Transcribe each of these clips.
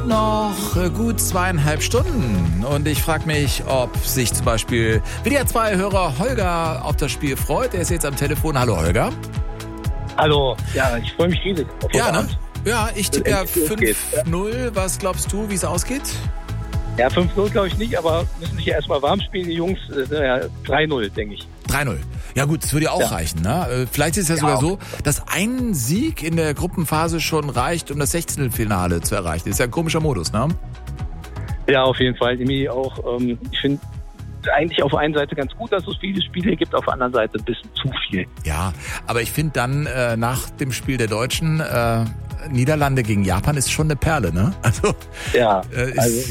sind noch gut 2,5 Stunden und ich frage mich, ob sich zum Beispiel WDR 2-Hörer Holger auf das Spiel freut. Er ist jetzt am Telefon. Hallo Holger. Hallo, ja, ich freue mich riesig. Ja, ne? Ja, ich tippe ja 5-0. Was glaubst du, wie es ausgeht? Ja, 5-0 glaube ich nicht, aber müssen sich ja erstmal warm spielen, die Jungs. Ja, 3-0, denke ich. 3-0. Ja gut, das würde ja auch reichen. Ne? Vielleicht ist es ja sogar so, dass ein Sieg in der Gruppenphase schon reicht, um das 16. zu erreichen. Das ist ja ein komischer Modus, ne? Ja, auf jeden Fall. Irgendwie auch, ich finde eigentlich auf der einen Seite ganz gut, dass es viele Spiele gibt, auf der anderen Seite ein bisschen zu viel. Ja, aber ich finde dann nach dem Spiel der Deutschen Niederlande gegen Japan ist schon eine Perle, ne? Also, ja, also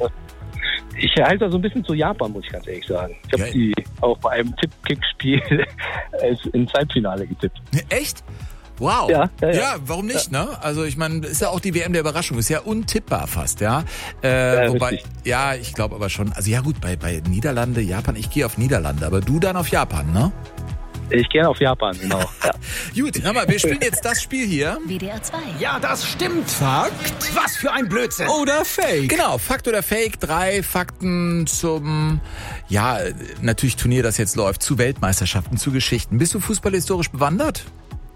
ich halte da so ein bisschen zu Japan, muss ich ganz ehrlich sagen. Ich habe die auch bei einem Tipp-Kick-Spiel ins Halbfinale getippt. Echt? Wow. Ja, warum nicht, ne? Also ich meine, ist ja auch die WM der Überraschung, ist ja untippbar fast, ja. Wobei, richtig. Ja, ich glaube aber schon, also ja gut, bei Niederlande, Japan, ich gehe auf Niederlande, aber du dann auf Japan, ne? Ich gehe auf Japan, genau. Ja. Gut, hör mal, wir spielen jetzt das Spiel hier. WDR 2. Ja, das stimmt. Fakt? Was für ein Blödsinn. Oder Fake. Genau, Fakt oder Fake. 3 Fakten zum, ja, natürlich Turnier, das jetzt läuft, zu Weltmeisterschaften, zu Geschichten. Bist du fußballhistorisch bewandert?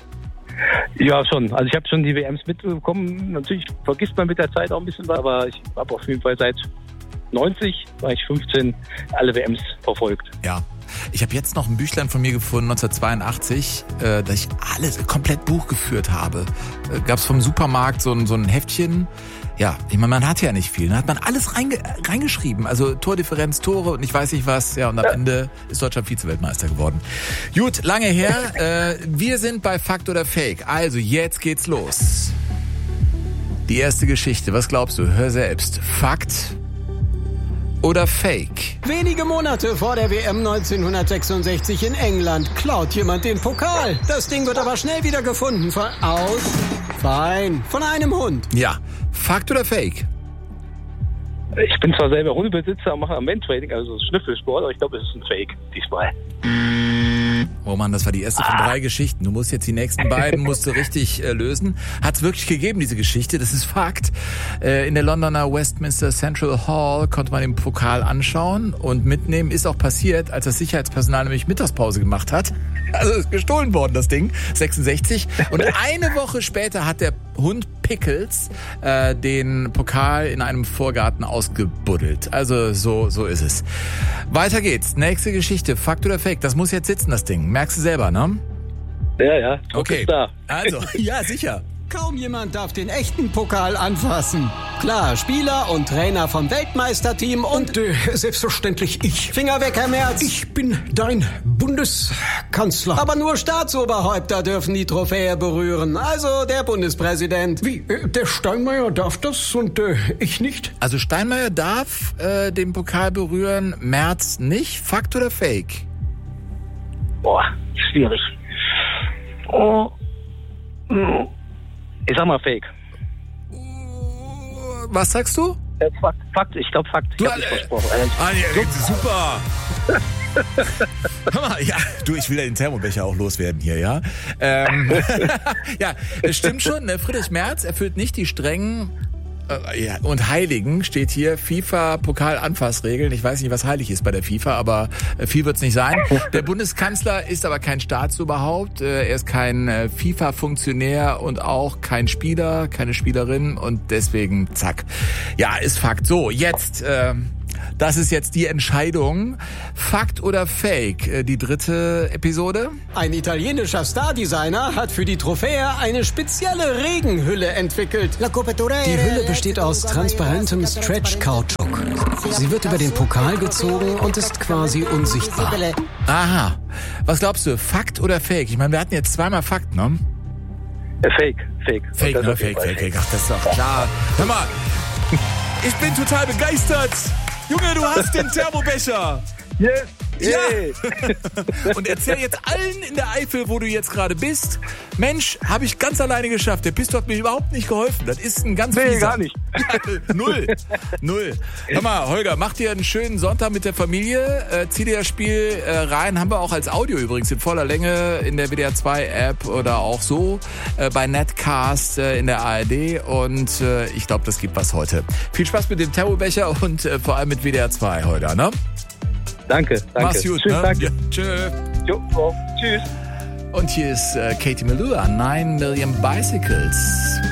Ja, schon. Also ich habe schon die WMs mitbekommen. Natürlich vergisst man mit der Zeit auch ein bisschen was, aber ich habe auf jeden Fall seit 90, war ich 15, alle WMs verfolgt. Ja. Ich habe jetzt noch ein Büchlein von mir gefunden, 1982, das ich alles komplett Buch geführt habe. Gab es vom Supermarkt so ein Heftchen. Ja, ich meine, man hat ja nicht viel. Da hat man alles reingeschrieben. Also Tordifferenz, Tore und ich weiß nicht was. Ja, und am Ende ist Deutschland Vize-Weltmeister geworden. Gut, lange her. Wir sind bei Fakt oder Fake. Also, jetzt geht's los. Die erste Geschichte. Was glaubst du? Hör selbst. Fakt oder Fake? Wenige Monate vor der WM 1966 in England klaut jemand den Pokal. Das Ding wird aber schnell wieder gefunden von einem Hund. Ja, Fakt oder Fake? Ich bin zwar selber Hundebesitzer und mache am Mantraining, also Schnüffelsport, aber ich glaube, es ist ein Fake diesmal. Oh Mann, das war die erste von 3 Geschichten. Du musst jetzt die nächsten beiden richtig lösen. Hat es wirklich gegeben, diese Geschichte, das ist Fakt. In der Londoner Westminster Central Hall konnte man den Pokal anschauen und mitnehmen. Ist auch passiert, als das Sicherheitspersonal nämlich Mittagspause gemacht hat. Also ist gestohlen worden, das Ding, 66. Und eine Woche später hat der Hund Pickles den Pokal in einem Vorgarten ausgebuddelt. Also so ist es. Weiter geht's. Nächste Geschichte. Fakt oder Fake? Das muss jetzt sitzen, das Ding. Merkst du selber, ne? Ja. Okay. Da. Also, ja, sicher. Kaum jemand darf den echten Pokal anfassen. Klar, Spieler und Trainer vom Weltmeisterteam und selbstverständlich ich. Finger weg, Herr Merz. Ich bin dein Bundeskanzler. Aber nur Staatsoberhäupter dürfen die Trophäe berühren. Also der Bundespräsident. Wie, der Steinmeier darf das und ich nicht? Also Steinmeier darf den Pokal berühren, Merz nicht. Fakt oder Fake? Boah, schwierig. Ich sag mal Fake. Was sagst du? Fakt, ich glaube Fakt. Ich hab nicht versprochen. Super. Hör mal, ja, ich will ja den Thermobecher auch loswerden hier, ja? Ja, es stimmt schon, ne? Friedrich Merz erfüllt nicht die strengen und Heiligen, steht hier, FIFA-Pokal-Anfassregeln. Ich weiß nicht, was heilig ist bei der FIFA, aber viel wird's nicht sein. Der Bundeskanzler ist aber kein Staatsoberhaupt. Er ist kein FIFA-Funktionär und auch kein Spieler, keine Spielerin und deswegen, zack. Ja, ist Fakt. So, jetzt, das ist jetzt die Entscheidung. Fakt oder Fake? Die 3. Episode. Ein italienischer Stardesigner hat für die Trophäe eine spezielle Regenhülle entwickelt. Die Hülle besteht aus transparentem Stretch-Kautschuk. Sie wird über den Pokal gezogen und ist quasi unsichtbar. Aha. Was glaubst du? Fakt oder Fake? Ich meine, wir hatten jetzt zweimal Fakt, ne? Fake. Fake. Ach, das ist doch klar. Hör mal, ich bin total begeistert. Junge, du hast den Thermobecher. Yes. Yay. Ja. Und erzähl jetzt allen in der Eifel, wo du jetzt gerade bist. Mensch, habe ich ganz alleine geschafft. Der Pisto hat mir überhaupt nicht geholfen. Das ist ein ganz Nee, fieser. gar nicht. Null. Hör mal, Holger, mach dir einen schönen Sonntag mit der Familie. Zieh dir das Spiel rein. Haben wir auch als Audio übrigens in voller Länge in der WDR 2 App oder auch so bei Netcast in der ARD. Und ich glaube, das gibt was heute. Viel Spaß mit dem Terrorbecher und vor allem mit WDR 2, Holger, ne? Danke. Mach's gut, Schönen ne? Tag. Ja, tschö. Jo, tschüss. Und hier ist Katie Melua, 9 Million Bicycles.